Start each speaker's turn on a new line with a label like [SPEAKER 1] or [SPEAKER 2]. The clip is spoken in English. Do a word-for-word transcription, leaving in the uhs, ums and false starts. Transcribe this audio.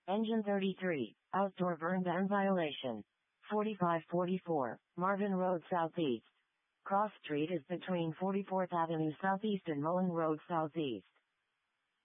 [SPEAKER 1] Engine thirty-three, outdoor burn ban violation. forty-five forty-four, Marvin Road Southeast. Cross Street is between forty-fourth Avenue Southeast and Mullen Road Southeast.